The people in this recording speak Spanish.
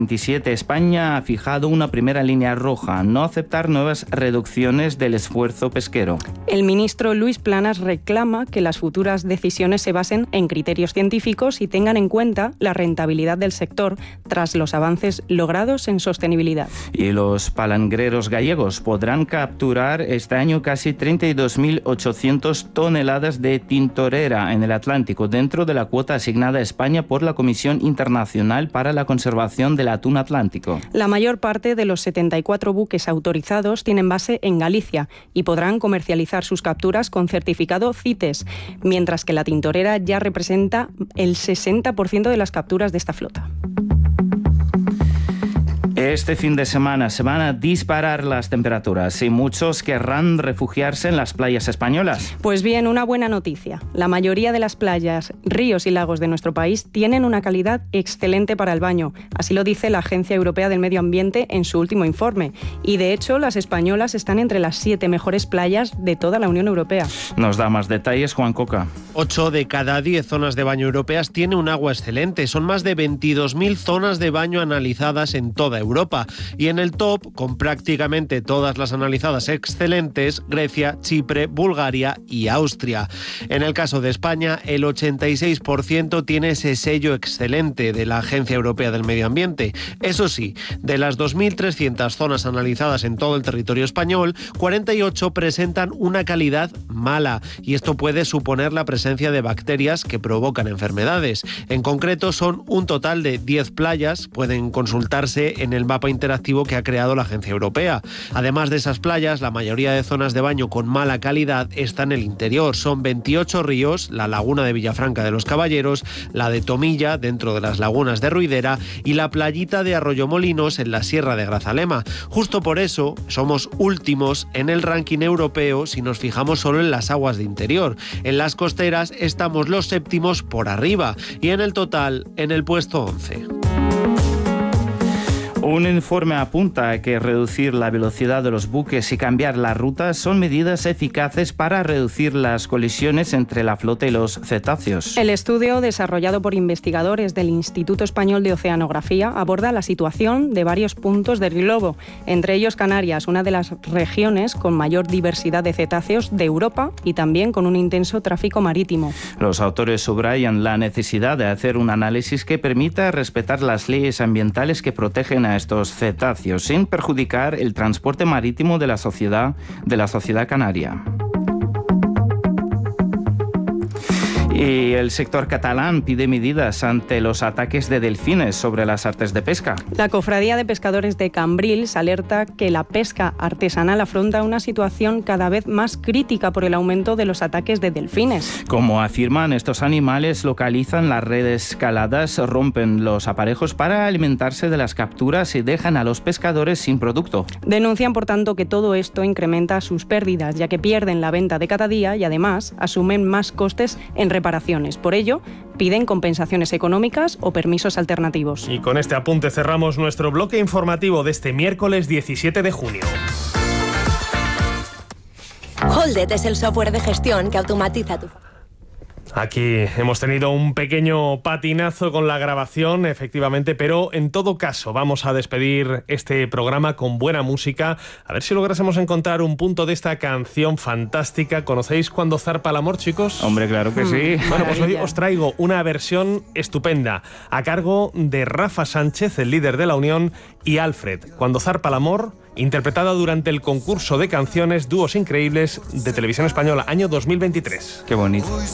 27, España ha fijado una primera línea roja: no aceptar nuevas reducciones del esfuerzo pesquero. El ministro Luis Planas reclama que las futuras decisiones se basen en criterios científicos y tengan en cuenta la rentabilidad del sector tras los avances logrados en sostenibilidad. Y los palangreros gallegos podrán capturar este año casi 32.800 toneladas de tintorera en el Atlántico, dentro de la cuota asignada a España por la Comisión Internacional para la Conservación del Atún Atlántico. La mayor parte de los 74 buques autorizados tienen base en Galicia y podrán comercializar sus capturas con certificado CITES, mientras que la tintorera ya representa el 60% de las capturas de esta flota. Este fin de semana se van a disparar las temperaturas y muchos querrán refugiarse en las playas españolas. Pues bien, una buena noticia. La mayoría de las playas, ríos y lagos de nuestro país tienen una calidad excelente para el baño. Así lo dice la Agencia Europea del Medio Ambiente en su último informe. Y de hecho, las españolas están entre las 7 mejores playas de toda la Unión Europea. Nos da más detalles Juan Coca. 8 de cada 10 zonas de baño europeas tienen un agua excelente. Son más de 22.000 zonas de baño analizadas en toda Europa. Y en el top, con prácticamente todas las analizadas excelentes, Grecia, Chipre, Bulgaria y Austria. En el caso de España, el 86% tiene ese sello excelente de la Agencia Europea del Medio Ambiente. Eso sí, de las 2.300 zonas analizadas en todo el territorio español, 48 presentan una calidad mala, y esto puede suponer la presencia de bacterias que provocan enfermedades. En concreto, son un total de 10 playas, pueden consultarse en el mapa interactivo que ha creado la Agencia Europea. Además de esas playas, la mayoría de zonas de baño con mala calidad está en el interior. Son 28 ríos, la laguna de Villafranca de los Caballeros, la de Tomilla, dentro de las lagunas de Ruidera, y la playita de Arroyomolinos en la Sierra de Grazalema. Justo por eso somos últimos en el ranking europeo si nos fijamos solo en las aguas de interior. En las costeras estamos los séptimos por arriba y en el total en el puesto 11. Un informe apunta a que reducir la velocidad de los buques y cambiar la ruta son medidas eficaces para reducir las colisiones entre la flota y los cetáceos. El estudio, desarrollado por investigadores del Instituto Español de Oceanografía, aborda la situación de varios puntos del globo, entre ellos Canarias, una de las regiones con mayor diversidad de cetáceos de Europa y también con un intenso tráfico marítimo. Los autores subrayan la necesidad de hacer un análisis que permita respetar las leyes ambientales que protegen a estos cetáceos sin perjudicar el transporte marítimo de la sociedad canaria. Y el sector catalán pide medidas ante los ataques de delfines sobre las artes de pesca. La Cofradía de Pescadores de Cambrils alerta que la pesca artesanal afronta una situación cada vez más crítica por el aumento de los ataques de delfines. Como afirman, estos animales localizan las redes caladas, rompen los aparejos para alimentarse de las capturas y dejan a los pescadores sin producto. Denuncian, por tanto, que todo esto incrementa sus pérdidas, ya que pierden la venta de cada día y además asumen más costes en reparaciones. Por ello, piden compensaciones económicas o permisos alternativos. Y con este apunte cerramos nuestro bloque informativo de este miércoles 17 de junio. Holded es el software de gestión que automatiza tu... Aquí hemos tenido un pequeño patinazo con la grabación, efectivamente, pero en todo caso vamos a despedir este programa con buena música. A ver si lográsemos encontrar un punto de esta canción fantástica. ¿Conocéis Cuando zarpa el amor, chicos? Hombre, claro que sí. Bueno, pues hoy os traigo una versión estupenda a cargo de Rafa Sánchez, el líder de La Unión, y Alfred. Cuando zarpa el amor, interpretada durante el concurso de canciones Dúos Increíbles de Televisión Española, año 2023. Qué bonito.